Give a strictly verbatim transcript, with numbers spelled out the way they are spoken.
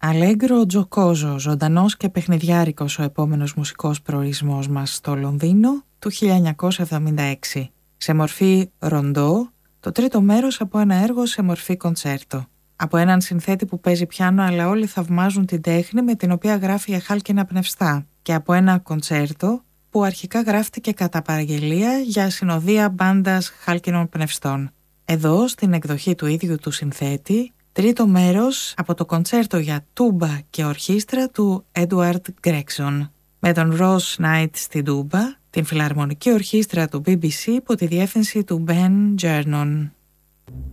Αλέγκρο Τζοκόζο, ζωντανός και παιχνιδιάρικος ο επόμενος μουσικός προορισμός μας στο Λονδίνο του χίλια εννιακόσια εβδομήντα έξι. Σε μορφή ροντό, το τρίτο μέρος από ένα έργο σε μορφή κοντσέρτο. Από έναν συνθέτη που παίζει πιάνο, αλλά όλοι θαυμάζουν την τέχνη με την οποία γράφει για χάλκινα πνευστά. Και από ένα κοντσέρτο που αρχικά γράφτηκε κατά παραγγελία για συνοδεία μπάντας χάλκινων πνευστών. Εδώ, στην εκδοχή του ίδιου του συνθέτη, τρίτο μέρος από το κοντσέρτο για τούμπα και ορχήστρα του Έντουαρντ Γκρέξον, με τον Ross Knight στην τούμπα, την φιλαρμονική ορχήστρα του μπι μπι σι υπό τη διεύθυνση του Ben Gernon.